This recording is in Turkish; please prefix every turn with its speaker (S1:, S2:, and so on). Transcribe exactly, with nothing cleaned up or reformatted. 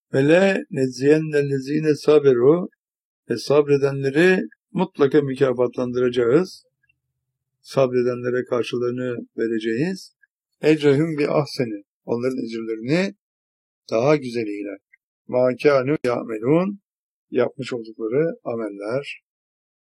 S1: Ve le nedziyennellezine saberu ve sabredenleri mutlaka mükafatlandıracağız. Sabredenlere karşılığını vereceğiz. Ecrehum bi ahseni. Onların ecirlerini daha güzeliyle. Mâ kânû ya'melûn. Yapmış oldukları ameller.